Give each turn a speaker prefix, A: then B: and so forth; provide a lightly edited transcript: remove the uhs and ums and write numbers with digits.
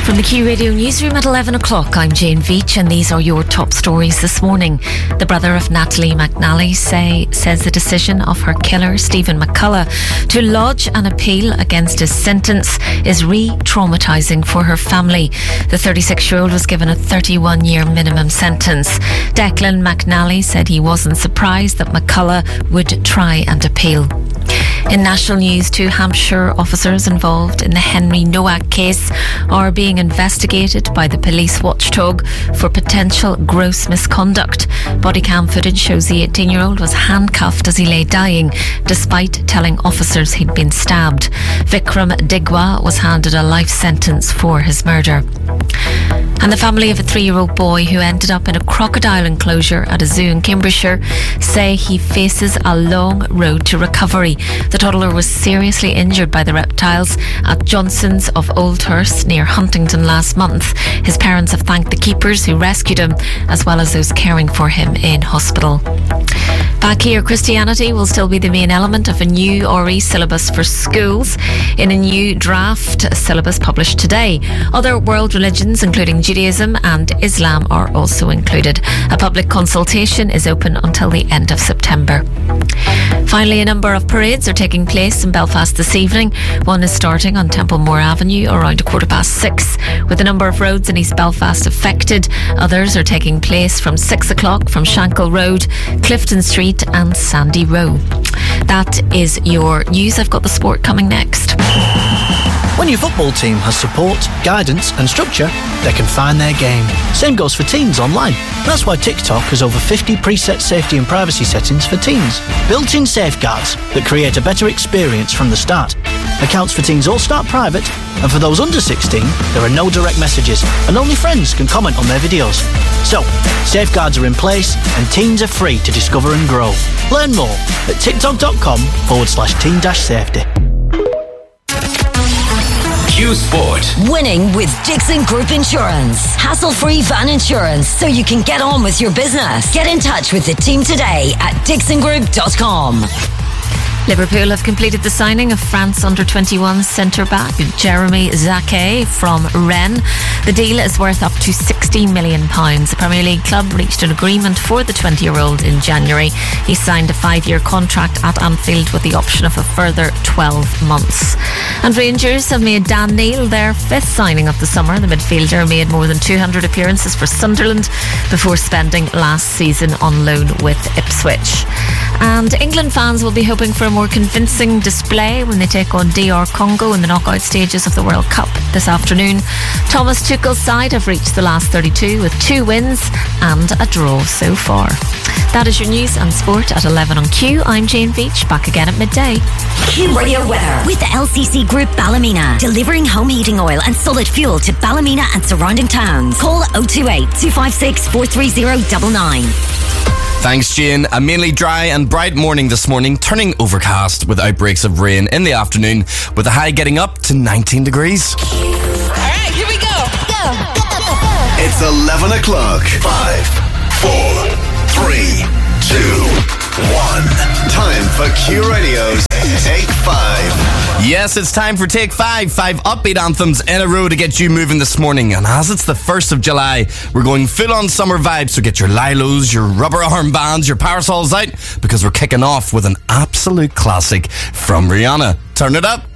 A: From the Q Radio Newsroom at 11 o'clock, I'm Jane Veach and these are your top stories this morning. The brother of Natalie McNally says the decision of her killer, Stephen McCullough, to lodge an appeal against his sentence is re-traumatising for her family. The 36-year-old was given a 31-year minimum sentence. Declan McNally said he wasn't surprised that McCullough would try and appeal. In national news, 2 Hampshire officers involved in the Henry Nowak case are being investigated by the police watchdog for potential gross misconduct. Body cam footage shows the 18-year-old was handcuffed as he lay dying, despite telling officers he'd been stabbed. Vikram Digwa was handed a life sentence for his murder. And the family of a 3-year-old boy who ended up in a crocodile enclosure at a zoo in Cambridgeshire say he faces a long road to recovery. The toddler was seriously injured by the reptiles at Johnson's of Oldhurst near Huntingdon last month. His parents have thanked the keepers who rescued him, as well as those caring for him in hospital. Back here, Christianity will still be the main element of a new RE syllabus for schools in a new draft syllabus published today. Other world religions, including Judaism and Islam, are also included. A public consultation is open until the end of September. Finally, a number of parades are taking place in Belfast this evening. One is starting on Templemore Avenue around 6:15, with a number of roads in East Belfast affected. Others are taking place from 6 o'clock from Shankle Road, Clifton Street and Sandy Row. That is your news. I've got the sport coming next.
B: When your football team has support, guidance and structure, they can find their game. Same goes for teens online. That's why TikTok has over 50 preset safety and privacy settings for teens. Built-in safeguards that create a better experience from the start. Accounts for teens all start private, and for those under 16, there are no direct messages, and only friends can comment on their videos. So, safeguards are in place, and teens are free to discover and grow. Learn more at tiktok.com/teen-safety.
C: Q Sport.
D: Winning with Dixon Group Insurance. Hassle-free van insurance so you can get on with your business. Get in touch with the team today at dixongroup.com.
A: Liverpool have completed the signing of France under-21 centre-back Jeremy Jacquet from Rennes. The deal is worth up to £60 million. The Premier League club reached an agreement for the 20-year-old in January. He signed a 5-year contract at Anfield with the option of a further 12 months. And Rangers have made Dan Neil their 5th signing of the summer. The midfielder made more than 200 appearances for Sunderland before spending last season on loan with Ipswich. And England fans will be hoping for a more convincing display when they take on DR Congo in the knockout stages of the World Cup this afternoon. Thomas Tuchel's side have reached the last 32 with 2 wins and a draw so far. That is your news and sport at 11 on Q. I'm Jane Veach, back again at midday.
D: Q Radio weather with the LCC Group Ballymena, delivering home heating oil and solid fuel to Ballymena and surrounding towns. Call 028 256 43099.
E: Thanks, Jane. A mainly dry and bright morning this morning, turning overcast with outbreaks of rain in the afternoon, with a high getting up to 19 degrees.
F: Alright, here we go. Go.
C: It's 11 o'clock. 5, 4, 3, 2, 1. Time for Q Radio's Take 5.
E: Yes, it's time for Take 5. 5 upbeat anthems in a row to get you moving this morning. And as it's the 1st of July, we're going full on summer vibes. So get your lilos, your rubber armbands, your parasols out, because we're kicking off with an absolute classic from Rihanna. Turn it up.